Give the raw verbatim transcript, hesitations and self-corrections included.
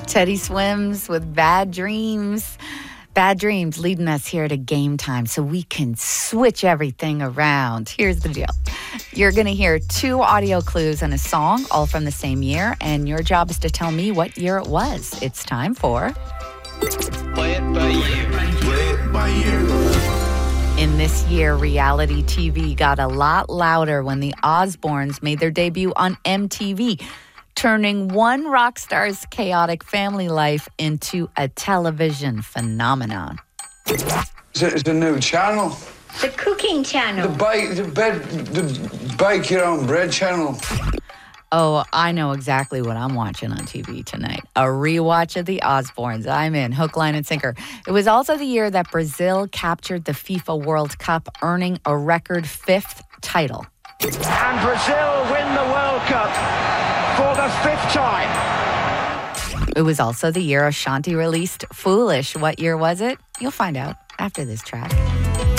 Teddy Swims with Bad Dreams. Bad Dreams leading us here to Game Time so we can switch everything around. Here's the deal. You're going to hear two audio clues and a song, all from the same year, and your job is to tell me what year it was. It's time for... Play it by ear. Play it by ear. In this year, reality T V got a lot louder when the Osbournes made their debut on M T V, turning one rock star's chaotic family life into a television phenomenon. It's a, it's a new channel. The cooking channel. The bake, the bed, the bake your own bread channel. Oh, I know exactly what I'm watching on T V tonight. A rewatch of the Osbournes. I'm in, hook, line, and sinker. It was also the year that Brazil captured the FIFA World Cup, earning a record fifth title. And Brazil win the World Cup for the fifth time. It was also the year Ashanti released Foolish. What year was it? You'll find out after this track.